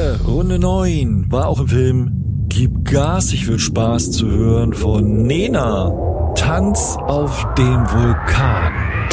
Runde 9 war auch im Film Gib Gas, ich will Spaß zu hören von Nena. Tanz auf dem Vulkan.